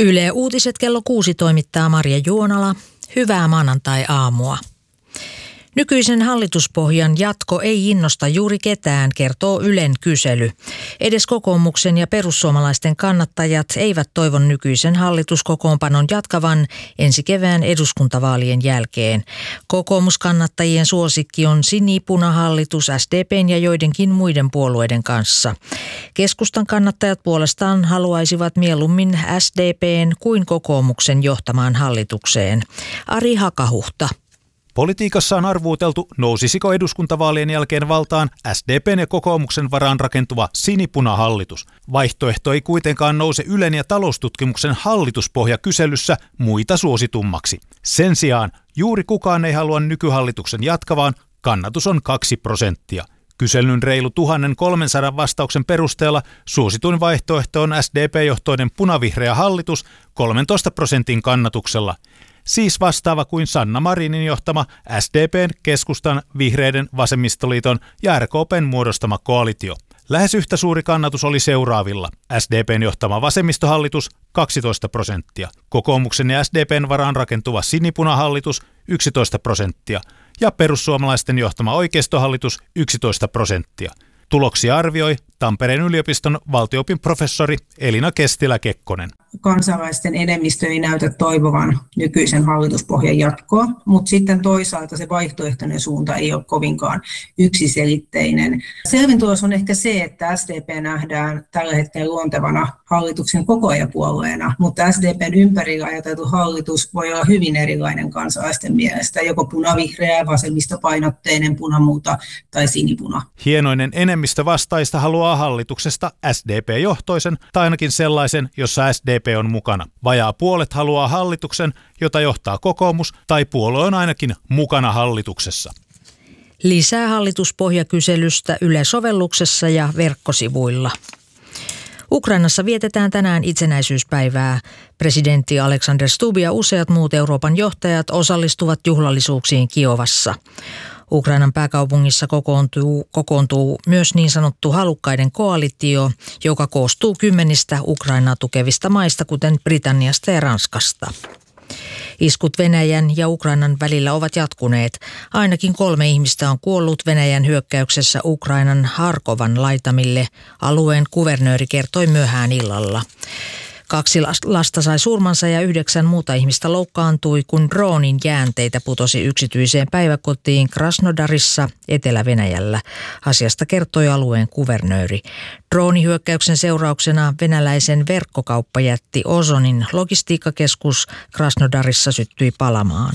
Yle Uutiset kello 6 toimittaa Marja Juonala. Hyvää maanantai-aamua. Nykyisen hallituspohjan jatko ei innosta juuri ketään, kertoo Ylen kysely. Edes kokoomuksen ja perussuomalaisten kannattajat eivät toivo nykyisen hallituskokoonpanon jatkavan ensi kevään eduskuntavaalien jälkeen. Kokoomuskannattajien suosikki on sinipunahallitus SDP:n ja joidenkin muiden puolueiden kanssa. Keskustan kannattajat puolestaan haluaisivat mieluummin SDP:n kuin kokoomuksen johtamaan hallitukseen. Ari Hakahuhta. Politiikassa on arvuuteltu, nousisiko eduskuntavaalien jälkeen valtaan SDP:n ja kokoomuksen varaan rakentuva sinipunahallitus. Vaihtoehto ei kuitenkaan nouse Ylen ja taloustutkimuksen hallituspohjakyselyssä muita suositummaksi. Sen sijaan juuri kukaan ei halua nykyhallituksen jatkavaan, kannatus on 2%. Kyselyn reilu 1300 vastauksen perusteella suosituin vaihtoehto on SDP-johtoinen punavihreä hallitus 13% kannatuksella. Siis vastaava kuin Sanna Marinin johtama SDP:n, Keskustan, Vihreiden, Vasemmistoliiton ja RKP:n muodostama koalitio. Lähes yhtä suuri kannatus oli seuraavilla. SDP:n johtama vasemmistohallitus 12%, kokoomuksen ja SDP:n varaan rakentuva sinipunahallitus 11% ja perussuomalaisten johtama oikeistohallitus 11%. Tuloksia arvioi Tampereen yliopiston valtio-opin professori Elina Kestilä-Kekkonen. Kansalaisten enemmistö ei näytä toivovan nykyisen hallituspohjan jatkoa, mutta sitten toisaalta se vaihtoehtoinen suunta ei ole kovinkaan yksiselitteinen. Selvin tulos on ehkä se, että SDP nähdään tällä hetkellä luontevana hallituksen kokoajapuolueena, mutta SDPn ympärillä ajateltu hallitus voi olla hyvin erilainen kansalaisten mielestä, joko punavihreä, vasemmistopainotteinen, punamuuta tai sinipuna. Hienoinen enemmistö vastaista haluaa hallituksesta SDP-johtoisen tai ainakin sellaisen, jossa SDP on mukana. Vajaa puolet haluaa hallituksen, jota johtaa kokoomus tai puolue on ainakin mukana hallituksessa. Lisää hallituspohjakyselystä Yle-sovelluksessa ja verkkosivuilla. Ukrainassa vietetään tänään itsenäisyyspäivää. Presidentti Alexander Stubb ja useat muut Euroopan johtajat osallistuvat juhlallisuuksiin Kiovassa. Ukrainan pääkaupungissa kokoontuu myös niin sanottu halukkaiden koalitio, joka koostuu 10 Ukrainaa tukevista maista, kuten Britanniasta ja Ranskasta. Iskut Venäjän ja Ukrainan välillä ovat jatkuneet. Ainakin 3 ihmistä on kuollut Venäjän hyökkäyksessä Ukrainan Harkovan laitamille, alueen kuvernööri kertoi myöhään illalla. 2 lasta sai surmansa ja 9 muuta ihmistä loukkaantui, kun droonin jäänteitä putosi yksityiseen päiväkotiin Krasnodarissa Etelä-Venäjällä. Asiasta kertoi alueen kuvernööri. Droonihyökkäyksen seurauksena venäläisen verkkokauppajätti Ozonin logistiikkakeskus Krasnodarissa syttyi palamaan.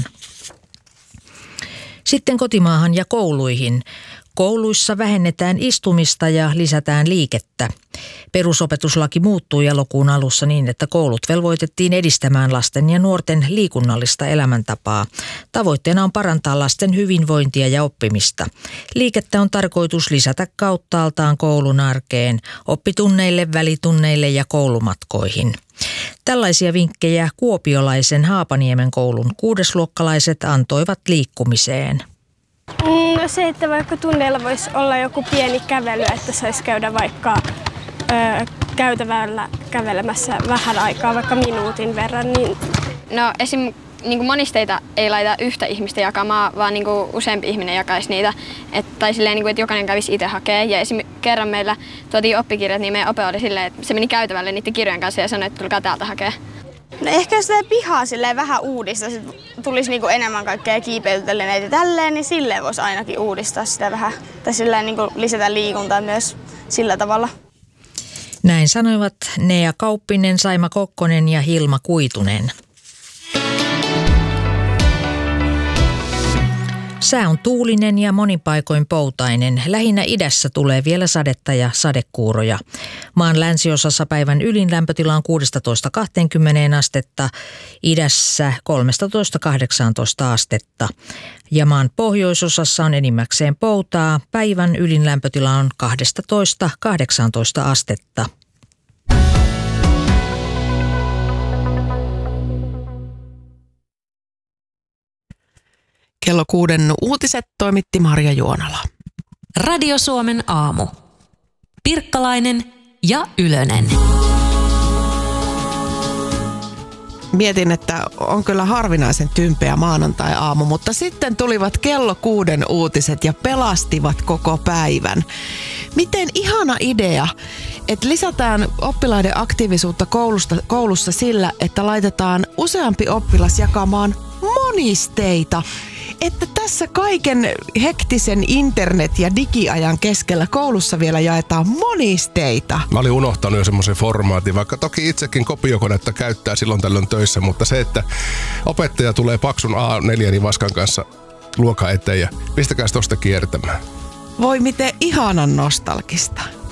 Sitten kotimaahan ja kouluihin. Kouluissa vähennetään istumista ja lisätään liikettä. Perusopetuslaki muuttui elokuun alussa niin, että koulut velvoitettiin edistämään lasten ja nuorten liikunnallista elämäntapaa. Tavoitteena on parantaa lasten hyvinvointia ja oppimista. Liikettä on tarkoitus lisätä kauttaaltaan koulun arkeen, oppitunneille, välitunneille ja koulumatkoihin. Tällaisia vinkkejä kuopiolaisen Haapaniemen koulun 6-luokkalaiset antoivat liikkumiseen. No se, että vaikka tunneilla voisi olla joku pieni kävely, että saisi käydä vaikka käytävällä kävelemässä vähän aikaa, vaikka minuutin verran. Niin... No esim. Niin monisteita ei laita yhtä ihmistä jakamaan, vaan niin useampi ihminen jakaisi niitä. Tai silleen, että jokainen kävisi itse hakemaan. Ja esim. Kerran meillä tuotiin oppikirjat, niin meidän ope oli silleen, että se meni käytävälle niiden kirjojen kanssa ja sanoi, että tulkaa täältä hakemaan. No ehkä jos sitä pihaa silleen vähän uudistaa, tulisi niinku enemmän kaikkea kiipeilyteleneitä ja tälleen, niin silleen voisi ainakin uudistaa sitä vähän. Tai silleen niinku lisätä liikuntaa myös sillä tavalla. Näin sanoivat Nea Kauppinen, Saima Kokkonen ja Hilma Kuitunen. Sää on tuulinen ja monin paikoin poutainen. Lähinnä idässä tulee vielä sadetta ja sadekuuroja. Maan länsiosassa päivän ylin lämpötila on 16-20 astetta, idässä 13-18 astetta. Ja maan pohjoisosassa on enimmäkseen poutaa. Päivän ylin lämpötila on 12-18 astetta. Kello 6 uutiset toimitti Marja Juonala. Radio Suomen aamu. Pirkkalainen ja Ylönen. mietin, että on kyllä harvinaisen tympeä maanantai-aamu, mutta sitten tulivat kello 6 uutiset ja pelastivat koko päivän. Miten ihana idea, että lisätään oppilaiden aktiivisuutta koulussa sillä, että laitetaan useampi oppilas jakamaan monisteita. Että tässä kaiken hektisen internet- ja digiajan keskellä koulussa vielä jaetaan monisteita. Mä olin unohtanut jo semmoisen formaatin, vaikka toki itsekin kopiokonetta käyttää silloin tällöin töissä, mutta se, että opettaja tulee paksun A4-vaskan kanssa luokan eteen ja pistäkääs tosta kiertämään. Voi miten ihanan nostalgista.